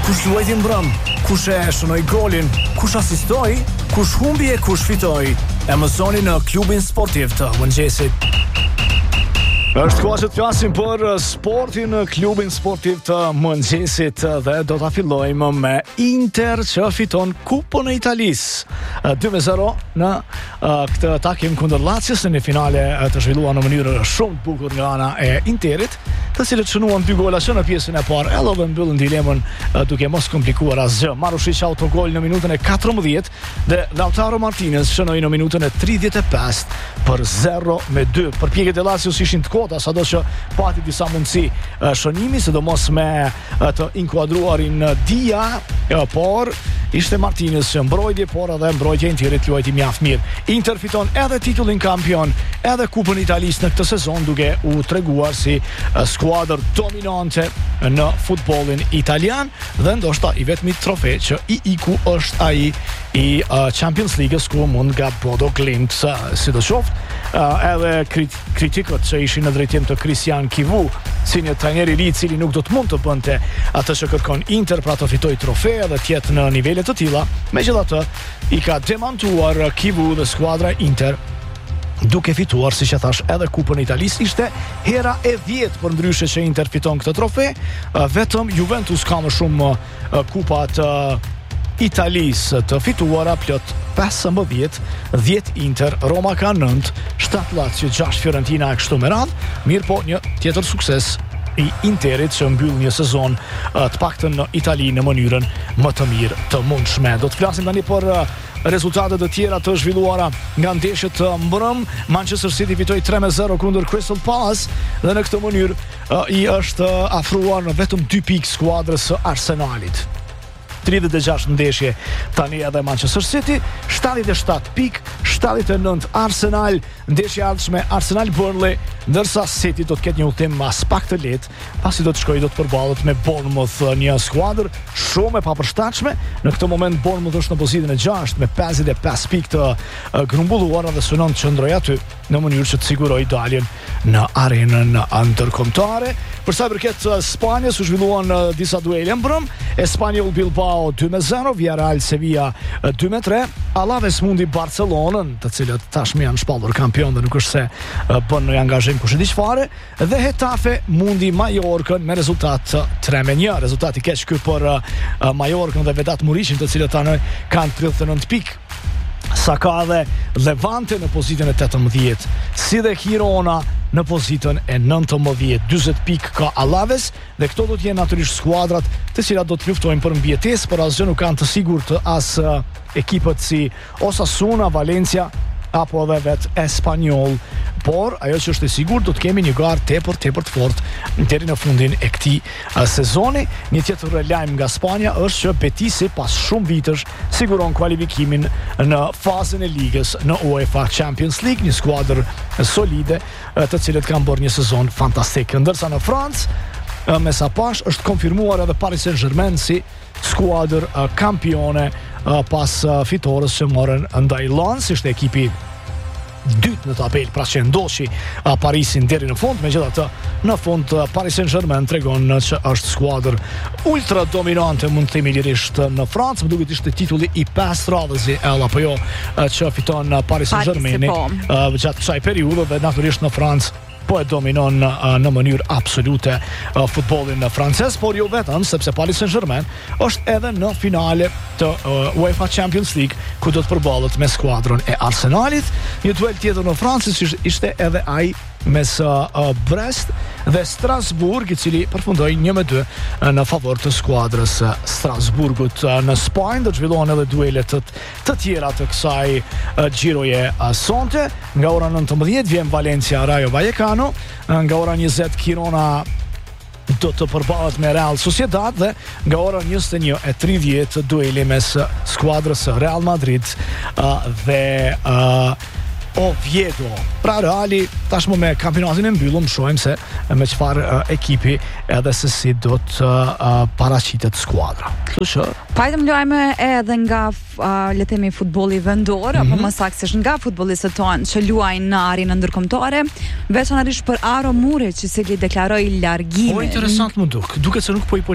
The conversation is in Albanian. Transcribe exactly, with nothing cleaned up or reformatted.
kush luajti mbrëm, kush e shënoi golin, kush asistoi, kush humbi e kush fitoi. E mësoni në klubin sportiv të mëngjesit. Është koha që të flasim për sportin në klubin sportiv të mëngjesit dhe do ta fillojmë me Inter që fiton Kupën e Italisë dy me zero në uh, këtë takim kundër Lazios në finale të zhvilluar në mënyrë shumë të bukur nga ana e Interit, të cilët shënuan dy gola që në pjesën e parë, edhe dhe mbyllën dilemën uh, duke mos komplikuar asgjë. Marušić autogol në minutën e katërmbëdhjetë dhe Lautaro Martinez shënoi në minutën e tridhjetë e pesë për zero me dy. Përpjekjet e Lazios ishin të kota, sado që pati disa mundësi uh, shënimi, sidomos me uh, të inkuadruarin uh, Dia, uh, por ishte Martinez që mbrojtje, por edhe mbrojtje Interit luajti mjaft mirë. Inter fiton edhe titullin kampion, edhe Kupën e Italisë në këtë sezon, duke u treguar si uh, skuadër dominante në futbollin italian dhe ndoshta i vetmi trofe që i iku është ai i uh, Champions League-s ku mund nga Bodo Glimt, uh, sidoqoftë. Uh, edhe krit kritikët që ishin në drejtim të Christian Chivu, si një trajner i ri i cili nuk do të mund të bënte atë që kërkon Inter pra të fitojë trofe dhe të jetë në nivele të tilla. Megjithatë, i ka demantuar Chivu dhe skuadra Inter duke fituar, siç e thash, edhe Kupën e Italisë. Ishte hera e dhjetë për ndryshe që Inter fiton këtë trofe. Uh, vetëm Juventus ka më shumë uh, kupa të uh, Italisë të fituara, plot pesëmbëdhjetë, dhjetë Inter, Roma ka nëntë, shtatë Lazio, gjashtë Fiorentina e kështu me radhë. Mirë po, një tjetër sukses i Interit që mbyll një sezon uh, të paktën në Itali në mënyrën më të mirë të mundshme. Do të flasim tani për uh, rezultatet të tjera të zhvilluara nga ndeshjet të mbrëm. Manchester City fitoi tre me zero kundër Crystal Palace dhe në këtë mënyrë uh, i është uh, afruar në vetëm dy pikë skuadrës së Arsenalit. tridhjetë e gjashtë ndeshje tani edhe Manchester City, shtatëdhjetë e shtatë pikë, shtatëdhjetë e nëntë Arsenal, ndeshje ardhshme Arsenal Burnley, ndërsa City do të ketë një udhtim mas pak të lehtë, pasi do të shkojë do të përballet me Bournemouth, një skuadër shumë e papërshtatshme. Në këtë moment Bournemouth është në pozitën e gjashtë me pesëdhjetë e pesë pikë të uh, grumbulluara dhe synon të qëndrojë aty në mënyrë që të sigurojë daljen në arenën ndërkombëtare. Për sa i përket Spanjës, u zhvilluan uh, disa duele mbrëm. Espanyol Bilbao dy me zero, Villarreal Sevilla dy me tre, Alaves mundi Barcelonën, të cilët tashmë janë shpallur kampion dhe nuk është se uh, bën në angazhim kush e di çfarë, dhe Getafe mundi Mallorcën me rezultat tre me një. Rezultati i keq ky për uh, Mallorcën dhe Vedat Muriqin, të cilët tani kanë tridhjetë e nëntë pikë. Sa ka edhe Levante në pozitën e tetëmbëdhjetë, si dhe Girona në pozitën e nëntëmbëdhjetë, dyzet pikë ka Alaves, dhe këto do të jenë natyrisht skuadrat të cilat do të luftojnë për mbijetesë, por asgjë nuk kanë të sigurt as uh, ekipët si Osasuna, Valencia apo edhe vet Espanyol. Por ajo që është e sigurt, do të kemi një garë tepër tepër të fortë deri në fundin e këtij uh, sezoni. Një tjetër lajm nga Spanja është që Betisi pas shumë vitësh siguron kualifikimin në fazën e ligës në UEFA Champions League, një skuadër solide uh, të cilët kanë bërë një sezon fantastik. Ndërsa në Francë, uh, me sa pash, është konfirmuar edhe Paris Saint-Germain si skuadër uh, kampione uh, pas uh, fitores që morën ndaj Lens. Ishte ekipi dytë në tabel, pra që ndoshi uh, Parisin deri në fund. Megjithatë, në fund uh, Paris Saint-Germain tregon uh, që është skuadër ultra dominante, mund të themi lirisht, uh, në Francë. Më duket ishte titulli i pesë radhës i ell apo jo uh, që fiton uh, Paris Saint-Germain uh, gjatë kësaj periudhe, dhe natyrisht në Francë po e dominon uh, në mënyrë absolute uh, futbollin francez, por jo vetëm, sepse Paris Saint-Germain është edhe në finale të uh, UEFA Champions League, ku do të përballet me skuadrën e Arsenalit. Një duel tjetër në Francë ishte edhe ai mes uh, Brest dhe Strasbourg, i cili përfundoi një me dy uh, në favor të skuadrës uh, Strasburgut. Uh, në Spanjë do të zhvillohen edhe duele të, të tjera të kësaj uh, gjiroje uh, sonte. Nga ora nëntëmbëdhjetë vjen Valencia Rayo Vallecano, uh, nga ora njëzet Girona do të përballet me Real Sociedad, dhe nga ora njëzet e një e tridhjetë dueli mes skuadrës Real Madrid uh, dhe uh, Oviedo. Pra Reali tashmë me kampionatin e mbyllur, shohim se me çfarë uh, ekipi edhe se si do të uh, paraqitet skuadra. Kështu që pajtëm lajme edhe nga uh, le të themi futbolli vendor, mm-hmm. apo më saktë nga futbollistët tonë që luajnë në arenën ndërkombëtare, veçanërisht për Aro Murić, i cili deklaroi largimin. Po interesant më duk. Duket se nuk po i